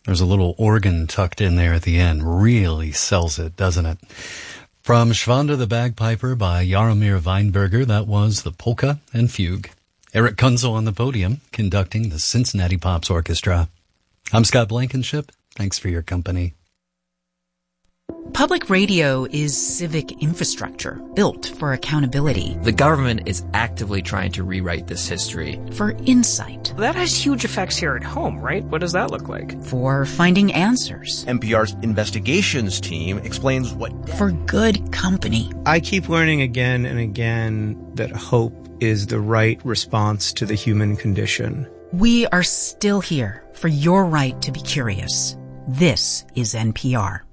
There's a little organ tucked in there at the end. Really sells it, doesn't it? From Schwander the Bagpiper by Jaromir Weinberger, that was the Polka and Fugue. Eric Kunzel on the podium, conducting the Cincinnati Pops Orchestra. I'm Scott Blankenship. Thanks for your company. Public radio is civic infrastructure built for accountability. The government is actively trying to rewrite this history. For insight. That has huge effects here at home, right? What does that look like? For finding answers. NPR's investigations team explains what... For good company. I keep learning again and again that hope is the right response to the human condition. We are still here for your right to be curious. This is NPR.